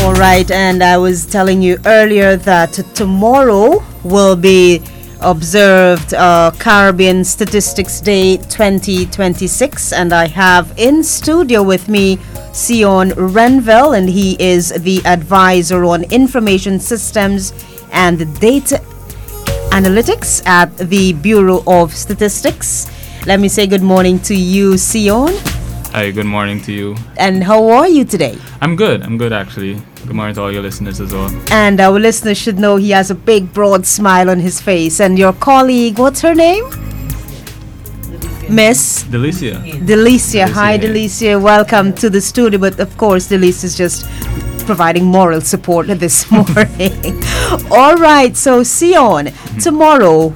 All right, and I was telling you earlier that tomorrow will be observed Caribbean Statistics Day 2026, and I have in studio with me Sion Renville, and he is the advisor on information systems and data analytics at the Bureau of Statistics. Let me say good morning to you, Sion. Hi, good morning to you. And how are you today? I'm good actually. Good morning to all your listeners as well. And our listeners should know he has a big, broad smile on his face. And your colleague, what's her name? Miss Delicia. Delicia. Hi, Delicia. Welcome to the studio. But of course, Delicia is just providing moral support this morning. All right. So, Sion, tomorrow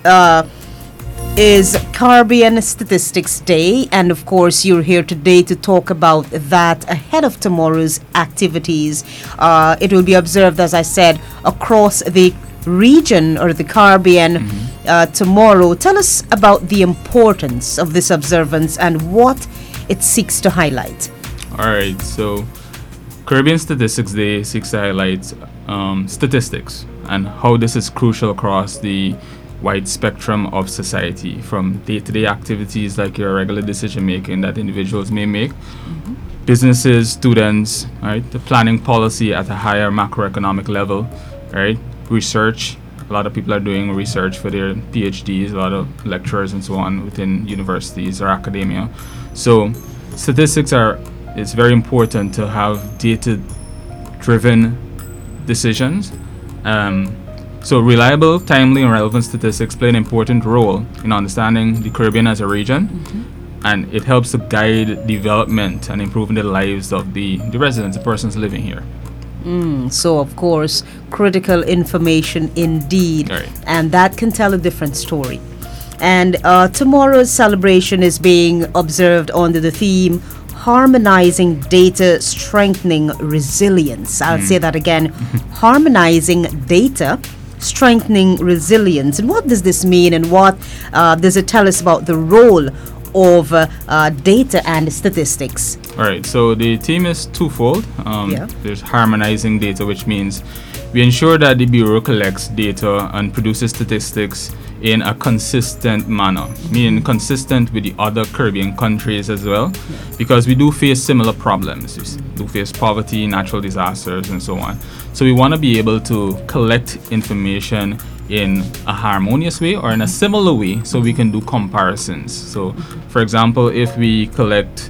is Caribbean Statistics Day, and of course you're here today to talk about that ahead of tomorrow's activities. It will be observed, as I said, across the region or the Caribbean tomorrow. Tell us about the importance of this observance and what it seeks to highlight. All right, so Caribbean Statistics Day seeks to highlight statistics and how this is crucial across the wide spectrum of society, from day-to-day activities like your regular decision making that individuals may make, businesses, students, right, the planning policy at a higher macroeconomic level, right, research. A lot of people are doing research for their PhDs, a lot of lecturers and so on within universities or academia. So statistics it's very important to have data-driven decisions. So reliable, timely, and relevant statistics play an important role in understanding the Caribbean as a region, and it helps to guide development and improving the lives of the residents, the persons living here. So, of course, critical information indeed, Right. and that can tell a different story. And tomorrow's celebration is being observed under the theme harmonizing data, strengthening resilience. I'll say that again. Harmonizing data, strengthening resilience. And what does this mean, and what does it tell us about the role of data and statistics? All right, so the theme is twofold. There's harmonizing data, which means we ensure that the Bureau collects data and produces statistics in a consistent manner, meaning consistent with the other Caribbean countries as well, because we do face similar problems. We do face poverty, natural disasters, and so on. So we want to be able to collect information in a harmonious way or in a similar way so we can do comparisons. So, for example, if we collect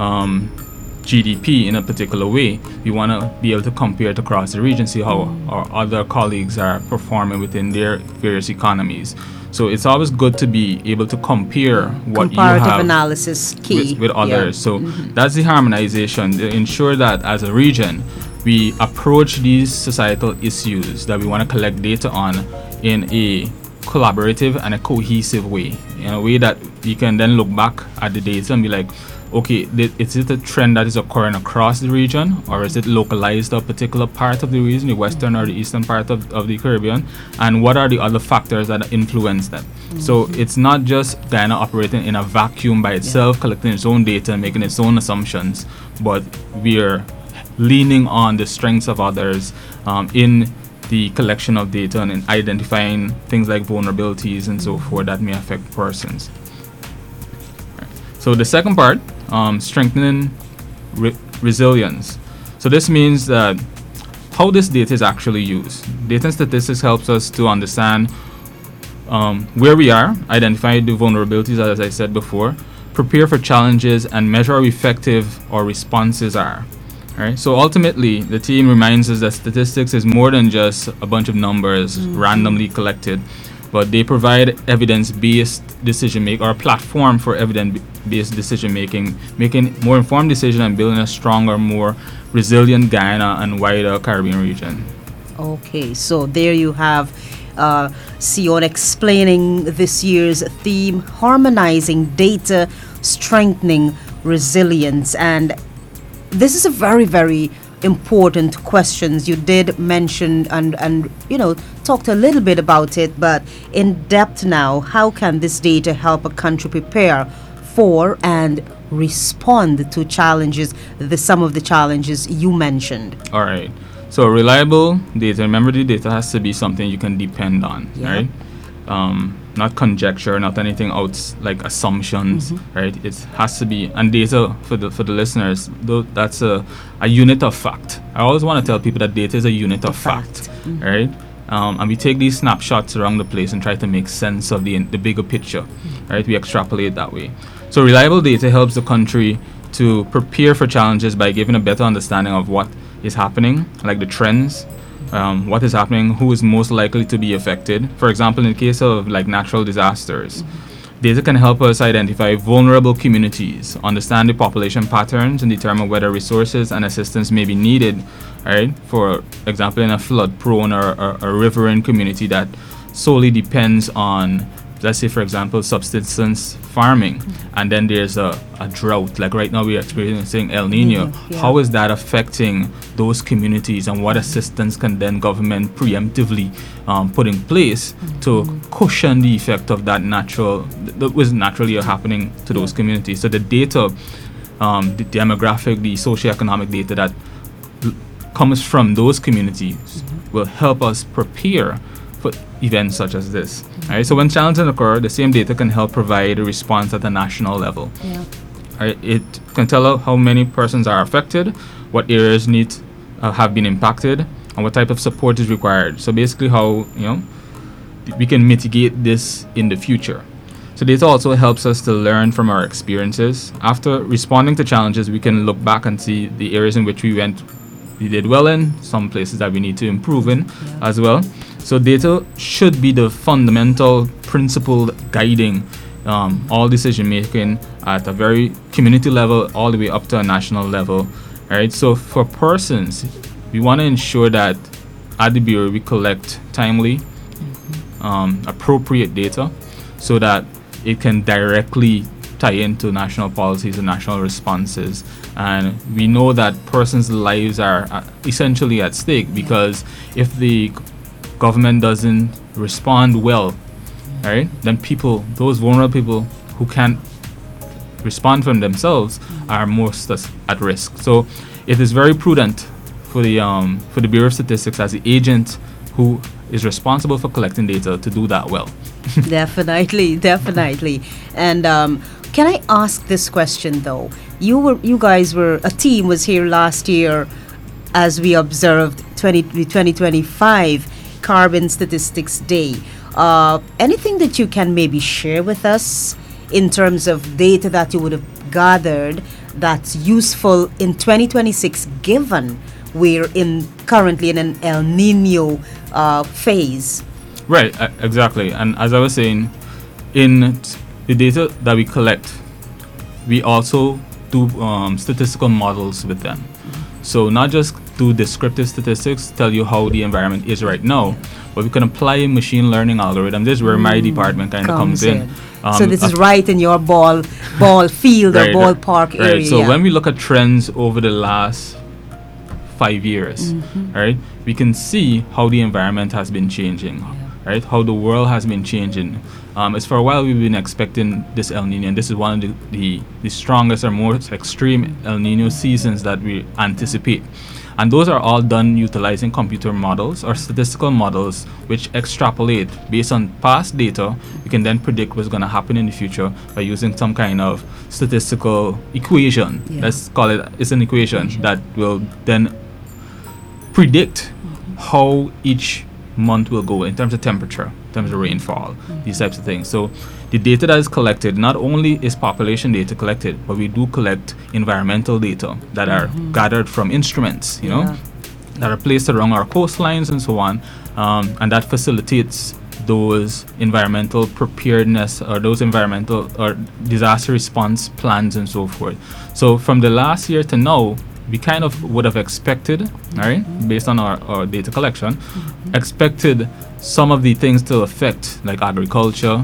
GDP in a particular way, we want to be able to compare it across the region, see how our other colleagues are performing within their various economies. So it's always good to be able to compare what you have. Comparative analysis key. With others. So that's the harmonization, to ensure that as a region, we approach these societal issues that we want to collect data on in a collaborative and a cohesive way, in a way that we can then look back at the data and be like, okay, is it a trend that is occurring across the region, or is it localized to a particular part of the region, the western or the eastern part of the Caribbean, and what are the other factors that influence that? So it's not just Guyana operating in a vacuum by itself, collecting its own data and making its own assumptions, but we're leaning on the strengths of others in the collection of data and in identifying things like vulnerabilities and so forth that may affect persons. So the second part, strengthening resilience. So this means that how this data is actually used. Data and statistics helps us to understand where we are, identify the vulnerabilities, as I said before, prepare for challenges, and measure how effective our responses are. All right? So ultimately, the team reminds us that statistics is more than just a bunch of numbers randomly collected, but they provide evidence-based decision making, or a platform for evidence-based decision making more informed decisions and building a stronger, more resilient Guyana and wider Caribbean region. Okay, so there you have Sion explaining this year's theme, harmonizing data, strengthening resilience. And this is a very, very important questions. You did mention and talked a little bit about it, but in depth now, how can this data help a country prepare for and respond to challenges, some of the challenges you mentioned? All right. So reliable data. Remember, the data has to be something you can depend on, Yeah. right? Not conjecture, not anything out like assumptions, right? It has to be, and data for the listeners, though, that's a unit of fact. I always want to tell people that data is a unit of fact, right? And we take these snapshots around the place and try to make sense of the bigger picture, right? We extrapolate that way. So reliable data helps the country to prepare for challenges by giving a better understanding of what is happening, like the trends, what is happening, who is most likely to be affected. For example, in the case of like natural disasters, data can help us identify vulnerable communities, understand the population patterns, and determine whether resources and assistance may be needed, right? For example, in a flood-prone or a riverine community that solely depends on, let's say, for example, subsistence farming, and then there's a drought. Like right now, we're experiencing El Nino. Yeah. How is that affecting those communities, and what assistance can then government preemptively put in place to cushion the effect of that that was naturally happening to those communities? So the data, the demographic, the socioeconomic data that comes from those communities will help us prepare for events such as this. Right? So when challenges occur, the same data can help provide a response at the national level. Yeah. Right? It can tell how many persons are affected, what areas have been impacted, and what type of support is required. So basically how we can mitigate this in the future. So data also helps us to learn from our experiences. After responding to challenges, we can look back and see the areas in which we did well in, some places that we need to improve in as well. So data should be the fundamental principle guiding all decision making at a very community level all the way up to a national level. Right? So for persons, we want to ensure that at the Bureau we collect timely, appropriate data so that it can directly tie into national policies and national responses. And we know that persons' lives are essentially at stake, because if the government doesn't respond well, right, then those vulnerable people who can't respond from themselves are most at risk. So it is very prudent for the Bureau of Statistics, as the agent who is responsible for collecting data, to do that well. Definitely. And can I ask this question though? You guys a team was here last year as we observed 2025 Carbon Statistics Day. Anything that you can maybe share with us in terms of data that you would have gathered that's useful in 2026, given we're currently in an El Nino phase? Right, exactly. And as I was saying, in the data that we collect, we also do statistical models with them. So not just do descriptive statistics, tell you how the environment is right now, but we can apply machine learning algorithms. This is where my department kind of comes in. So this is right in your ball field or ballpark area. Right. So when we look at trends over the last 5 years, right, we can see how the environment has been changing, right? How the world has been changing. As for a while, we've been expecting this El Nino, and this is one of the strongest or most extreme El Nino seasons that we anticipate. And those are all done utilizing computer models or statistical models which extrapolate based on past data. We can then predict what's going to happen in the future by using some kind of statistical equation. Let's call it's an equation that will then predict how each month will go in terms of temperature, in terms of rainfall, these types of things. So the data that is collected, not only is population data collected, but we do collect environmental data that are gathered from instruments, that are placed along our coastlines and so on, and that facilitates those environmental preparedness or those environmental or disaster response plans and so forth. So from the last year to now, we kind of would have expected, right, based on our data collection, expected some of the things to affect, like agriculture,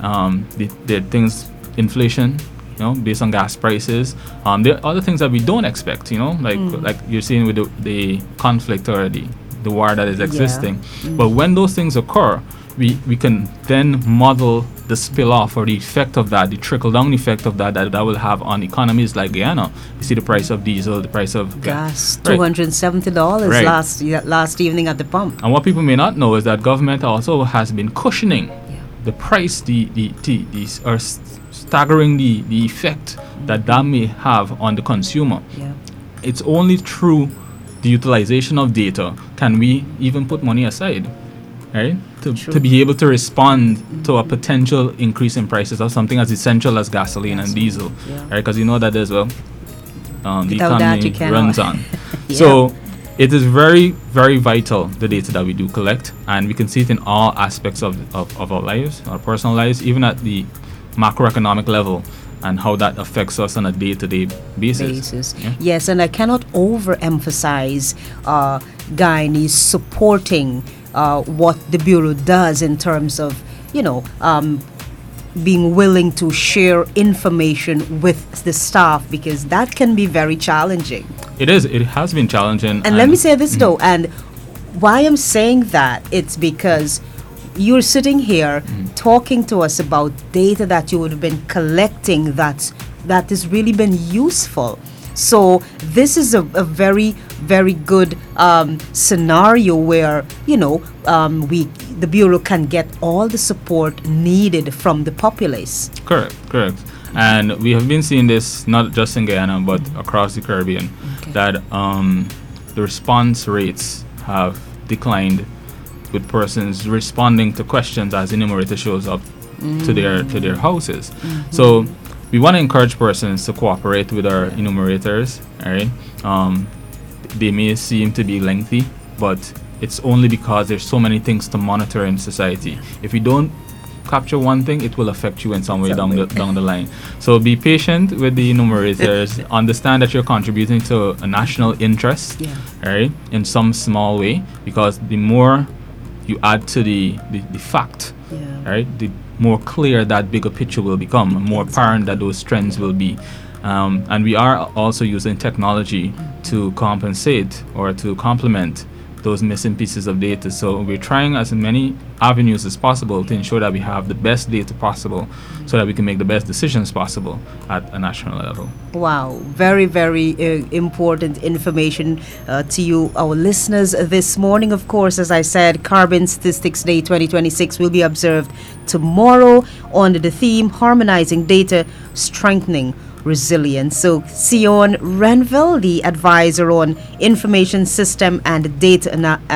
the things, inflation, based on gas prices. There are other things that we don't expect, like you're seeing with the conflict or the war that is existing. But when those things occur, we can then model the spill off or the effect of that, the trickle down effect of that will have on economies like Guyana. You see the price of diesel, the price of gas, Right. $270 Right. last evening at the pump. And what people may not know is that government also has been cushioning the price, or staggering the effect that may have on the consumer. Yeah. It's only through the utilization of data can we even put money aside, right? To be able to respond to a potential increase in prices of something as essential as gasoline and diesel, right? Because you know that as well, the Without that, you economy cannot. runs on. Yeah. So it is very, very vital, the data that we do collect, and we can see it in all aspects of our lives, our personal lives, even at the macroeconomic level, and how that affects us on a day-to-day basis. Yeah. Yes, and I cannot overemphasize Guyanese supporting what the Bureau does in terms of, being willing to share information with the staff, because that can be very challenging. It is. It has been challenging. And let me say this though, and why I'm saying that, it's because you're sitting here talking to us about data that you would have been collecting that has really been useful. So this is a very, very good scenario where, the Bureau can get all the support needed from the populace. Correct. And we have been seeing this not just in Guyana, but across the Caribbean, that the response rates have declined with persons responding to questions as enumerator shows up to their houses. So we want to encourage persons to cooperate with our enumerators, right? They may seem to be lengthy, but it's only because there's so many things to monitor in society. If we don't capture one thing, it will affect you in some way down the line. So be patient with the enumerators. Understand that you're contributing to a national interest, right, in some small way, because the more you add to the fact, right, the more clear that bigger picture will become, more apparent that those trends will be. And we are also using technology to compensate or to complement those missing pieces of data. So we're trying as many avenues as possible to ensure that we have the best data possible so that we can make the best decisions possible at a national level. Wow, very, very important information to you, our listeners, this morning. Of course, as I said, Carbon Statistics Day 2026 will be observed tomorrow under the theme Harmonizing Data, Strengthening Resilience. So Sion Renville, the advisor on information system and data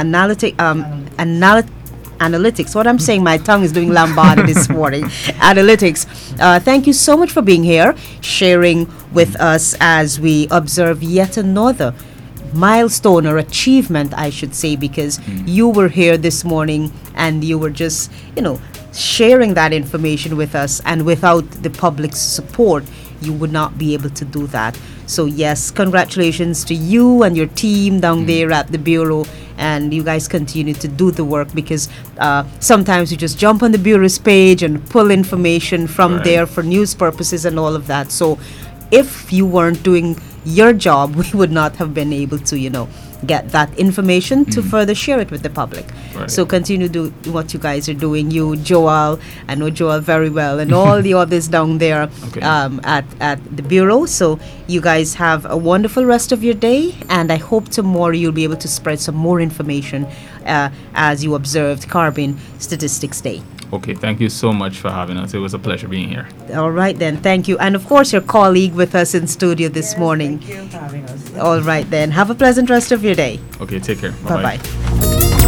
analytics. What I'm saying, my tongue is doing lambada this morning. Analytics. Thank you so much for being here, sharing with us as we observe yet another milestone or achievement, I should say, because you were here this morning and you were just, sharing that information with us, and without the public's support, you would not be able to do that. So yes, congratulations to you and your team down there at the Bureau, and you guys continue to do the work, because sometimes you just jump on the Bureau's page and pull information from there for news purposes and all of that. So if you weren't doing your job, we would not have been able to, get that information to further share it with the public. So continue to do what you guys are doing. You, Joel, I know Joel very well, and all the others down there at the Bureau. So you guys have a wonderful rest of your day, and I hope tomorrow you'll be able to spread some more information as you observed Carbon Statistics Day. Okay, thank you so much for having us. It was a pleasure being here. All right then, thank you. And of course, your colleague with us in studio this morning. Thank you for having us. All right then, have a pleasant rest of your day. Okay, take care. Bye-bye.